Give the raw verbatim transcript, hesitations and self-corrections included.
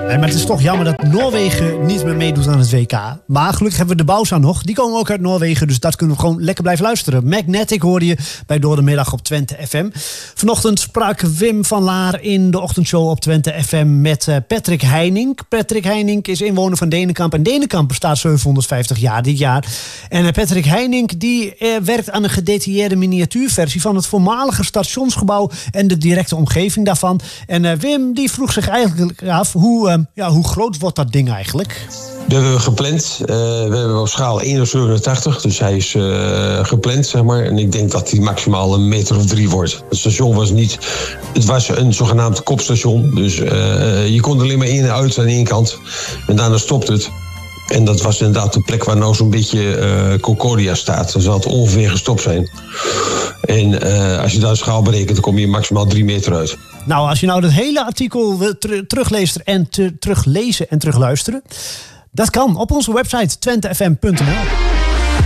Nee, maar het is toch jammer dat Noorwegen niet meer meedoet aan het W K. Maar gelukkig hebben we de Bauza nog. Die komen ook uit Noorwegen, dus dat kunnen we gewoon lekker blijven luisteren. Magnetic hoorde je bij Door de Middag op Twente F M. Vanochtend sprak Wim van Laar in de ochtendshow op Twente F M met Patrick Heinink. Patrick Heinink is inwoner van Denenkamp. En Denenkamp bestaat zevenhonderdvijftig jaar dit jaar. En Patrick Heinink die eh, werkt aan een gedetailleerde miniatuurversie van het voormalige stationsgebouw en de directe omgeving daarvan. En uh, Wim die vroeg zich eigenlijk af, hoe, uh, ja, hoe groot wordt dat ding eigenlijk? We hebben gepland. Uh, we hebben op schaal één komma zevenentachtig. Dus hij is uh, gepland, zeg maar. En ik denk dat hij maximaal een meter of drie wordt. Het station was niet... Het was een zogenaamd kopstation. Dus uh, je kon er alleen maar in en uit aan één kant. En daarna stopt het. En dat was inderdaad de plek waar nou zo'n beetje uh, Concordia staat. Dan zal het ongeveer gestopt zijn. En uh, als je daar een schaal berekent, dan kom je maximaal drie meter uit. Nou, als je nou het hele artikel wil ter- teruglezen en te- teruglezen en terugluisteren, dat kan op onze website twente f m punt n l.